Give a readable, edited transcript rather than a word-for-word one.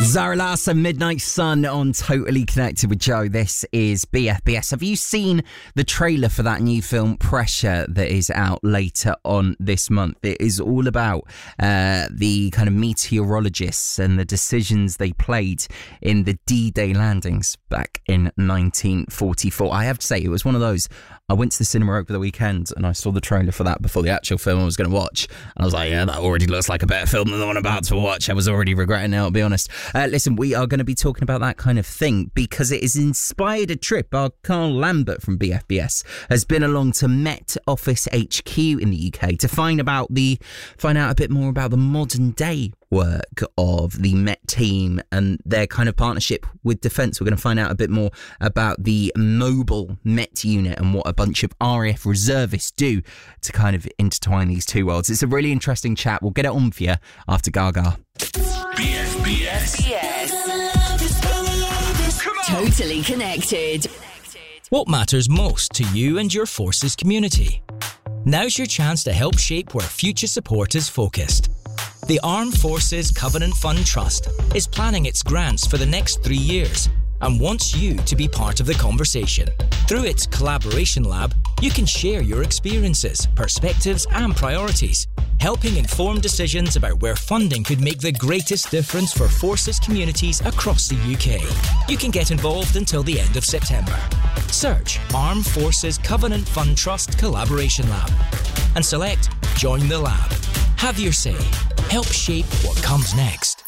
Zara Larsson, Midnight Sun on Totally Connected with Joe. This is BFBS. Have you seen the trailer for that new film Pressure that is out later on this month? It is all about the kind of meteorologists and the decisions they played in the D-Day landings back in 1944. I have to say, it was one of those. I went to the cinema over the weekend and I saw the trailer for that before the actual film I was going to watch. And I was like, yeah, that already looks like a better film than the one I'm about to watch. I was already regretting it, I'll be honest. Listen, we are going to be talking about that kind of thing because it has inspired a trip. Our Carl Lambert from BFBS has been along to Met Office HQ in the UK to find out a bit more about the modern day work of the Met team and their kind of partnership with Defence. We're going to find out a bit more about the mobile Met unit and what a bunch of RAF reservists do to kind of intertwine these two worlds. It's a really interesting chat. We'll get it on for you after Gaga. BFBS. Totally Connected. What matters most to you and your Forces community? Now's your chance to help shape where future support is focused. The Armed Forces Covenant Fund Trust is planning its grants for the next 3 years and wants you to be part of the conversation. Through its Collaboration Lab, you can share your experiences, perspectives and priorities, helping inform decisions about where funding could make the greatest difference for Forces communities across the UK. You can get involved until the end of September. Search Armed Forces Covenant Fund Trust Collaboration Lab and select Join the Lab. Have your say. Help shape what comes next.